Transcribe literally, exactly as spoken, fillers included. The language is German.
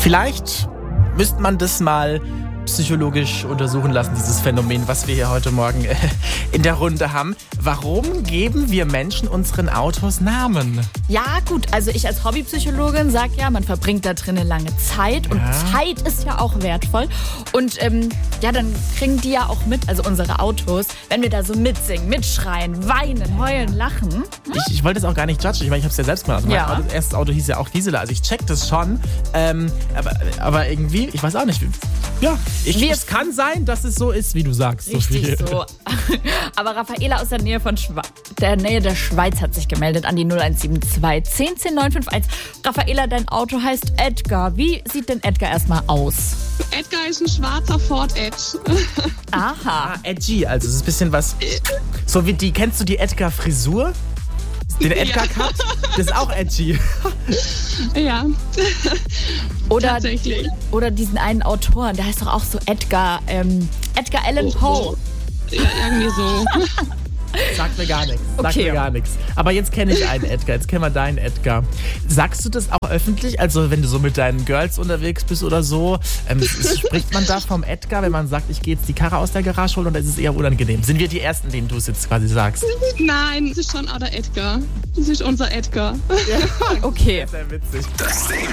Vielleicht müsste man das mal psychologisch untersuchen lassen, dieses Phänomen, was wir hier heute Morgen äh, in der Runde haben. Warum geben wir Menschen unseren Autos Namen? Ja gut, also ich als Hobbypsychologin sag ja, man verbringt da drinnen lange Zeit und Ja. Zeit ist ja auch wertvoll. Und ähm, ja, dann kriegen die ja auch mit, also unsere Autos, wenn wir da so mitsingen, mitschreien, weinen, heulen, lachen. Ich, ich wollte es auch gar nicht judgen. Ich meine, ich habe es ja selbst gemacht. Also Ja. Mein Auto, das erste Auto hieß ja auch Gisela. Also ich check das schon. Ähm, aber, aber irgendwie, ich weiß auch nicht. Ja, ich, Wir- es kann sein, dass es so ist, wie du sagst. Richtig Sophie. so. Aber Raffaela aus der Nähe von Schwe der Nähe der Schweiz hat sich gemeldet an die null eins sieben zwei zehn zehn neun fünf eins. Raffaela, dein Auto heißt Edgar. Wie sieht denn Edgar erstmal aus? Edgar ist ein schwarzer Ford Edge. Aha. Ah, edgy. Also es ist ein bisschen was. So wie die, kennst du die Edgar-Frisur? Den Edgar-Cut? Das ist auch edgy. Ja, Oder, tatsächlich. oder diesen einen Autoren, der heißt doch auch so Edgar, ähm, Edgar Allan Poe. Ja, irgendwie so. Sagt mir gar nichts. Sagt Okay. mir gar nichts. Aber jetzt kenne ich einen Edgar. Jetzt kennen wir deinen Edgar. Sagst du das auch öffentlich? Also wenn du so mit deinen Girls unterwegs bist oder so, ähm, spricht man da vom Edgar, wenn man sagt, ich gehe jetzt die Karre aus der Garage holen, oder ist es eher unangenehm? Sind wir die Ersten, denen du es jetzt quasi sagst? Nein, das ist schon auch der Edgar. Das ist unser Edgar. Okay. Sehr witzig. Das Ding